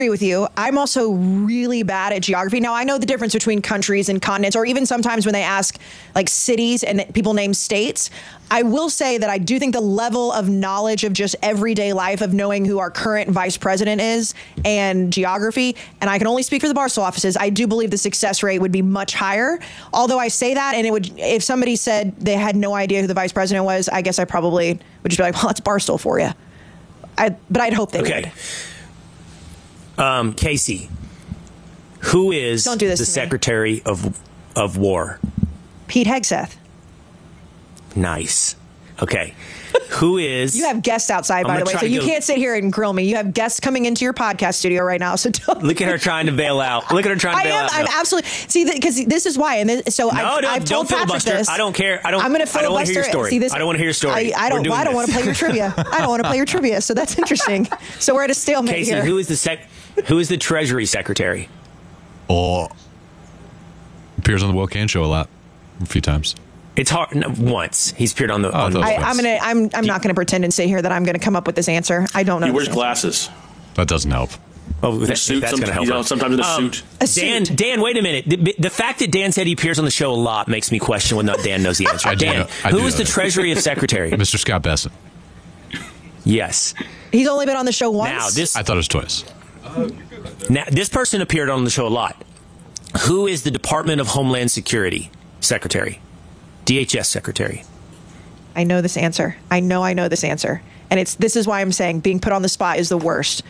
with you. I'm also really bad at geography. Now, I know the difference between countries and continents, or even sometimes when they ask like cities and people name states. I will say that I do think the level of knowledge of just everyday life of knowing who our current vice president is and geography, and I can only speak for the Barstool offices, I do believe the success rate would be much higher. Although I say that, and it would, if somebody said they had no idea who the vice president was, I guess I probably would just be like, well, that's Barstool for you. But I'd hope they would. Casey, who is the Secretary of War? Pete Hegseth. Nice. Okay. Who is... You have guests outside, by the way, so you can't sit here and grill me. You have guests coming into your podcast studio right now, so don't... Look at her trying to bail out. Look at her trying to bail out. I'm absolutely... See, because this is why. And so I've told Patrick this. I don't care. I'm going to filibuster. I don't want to hear your story. See, this, I don't want to hear your story. I don't want to play your trivia. I don't want to play your trivia, so that's interesting. So we're at a stalemate Casey, here. who is the Treasury Secretary? Oh, appears on the Will Cain show a lot, a few times. It's hard. No, once he's appeared on the. I'm not gonna pretend and say here that I'm gonna come up with this answer. I don't know. He wears glasses. That doesn't help. Oh, that's going to help. Sometimes in a suit. Dan, wait a minute. The fact that Dan said he appears on the show a lot makes me question whether Dan knows the answer. Dan, who is the Treasury Secretary? Mr. Scott Bessent. Yes. He's only been on the show once. Now I thought it was twice. Now this person appeared on the show a lot. Who is the Department of Homeland Security Secretary? DHS Secretary. I know this answer. I know this answer. And this is why I'm saying being put on the spot is the worst.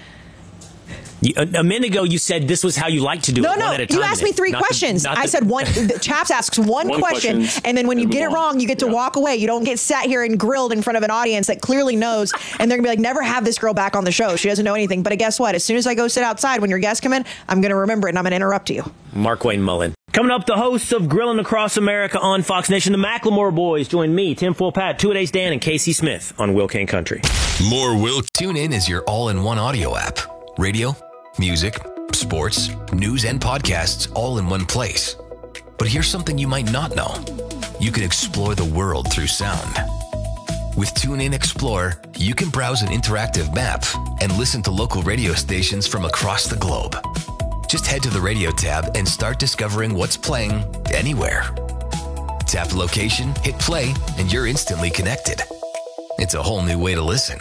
A minute ago, you said this was how you like to do it. No, you asked me three questions. I said one. Chaps asks one question, and then when you get it wrong, you get to walk away. You don't get sat here and grilled in front of an audience that clearly knows, and they're going to be like, never have this girl back on the show. She doesn't know anything. But guess what? As soon as I go sit outside when your guests come in, I'm going to remember it, and I'm going to interrupt you. Mark Wayne Mullen. Coming up, the hosts of Grilling Across America on Fox Nation, the Macklemore Boys, join me, Tim Full Pat, Two-A-Days Dan, and Casey Smith on Will Cain Country. More Will. TuneIn is your all-in-one audio app. Radio, music, sports, news, and podcasts all in one place. But here's something you might not know. You can explore the world through sound. With TuneIn Explore, you can browse an interactive map and listen to local radio stations from across the globe. Just head to the radio tab and start discovering what's playing anywhere. Tap location, hit play, and you're instantly connected. It's a whole new way to listen.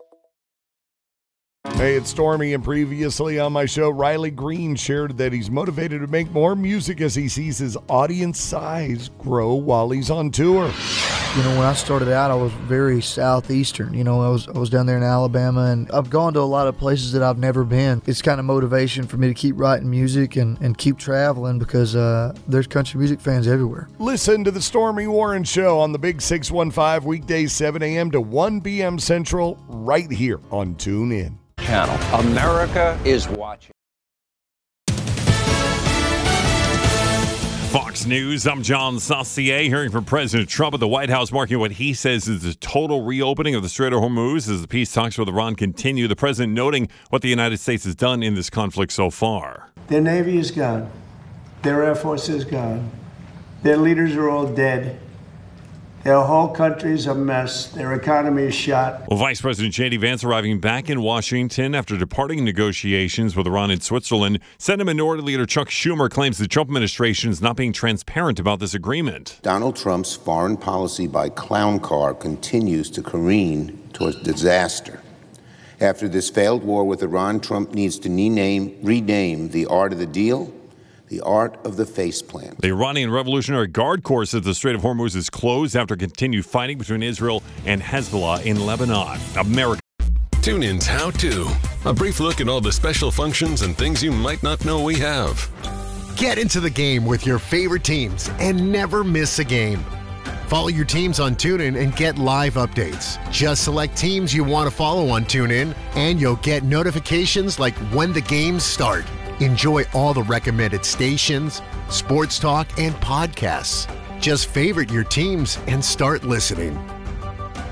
Hey, it's Stormy, and previously on my show, Riley Green shared that he's motivated to make more music as he sees his audience size grow while he's on tour. You know, when I started out, I was very southeastern. You know, I was down there in Alabama, and I've gone to a lot of places that I've never been. It's kind of motivation for me to keep writing music and keep traveling because there's country music fans everywhere. Listen to the Stormy Warren Show on the Big 615 weekdays 7 a.m. to 1 p.m. Central right here on TuneIn. Channel. America is watching. Fox News, I'm John Saucier, hearing from President Trump at the White House, marking what he says is the total reopening of the Strait of Hormuz as the peace talks with Iran continue. The president noting what the United States has done in this conflict so far. Their Navy is gone. Their Air Force is gone. Their leaders are all dead. Their whole country's a mess. Their economy is shot. Well, Vice President J.D. Vance arriving back in Washington after departing negotiations with Iran in Switzerland. Senate Minority Leader Chuck Schumer claims the Trump administration is not being transparent about this agreement. Donald Trump's foreign policy by clown car continues to careen towards disaster. After this failed war with Iran, Trump needs to rename the art of the deal the art of the faceplant. The Iranian Revolutionary Guard Corps says the Strait of Hormuz is closed after continued fighting between Israel and Hezbollah in Lebanon. America. TuneIn's How To. A brief look at all the special functions and things you might not know we have. Get into the game with your favorite teams and never miss a game. Follow your teams on TuneIn and get live updates. Just select teams you want to follow on TuneIn, and you'll get notifications like when the games start. Enjoy all the recommended stations, sports talk, and podcasts. Just favorite your teams and start listening.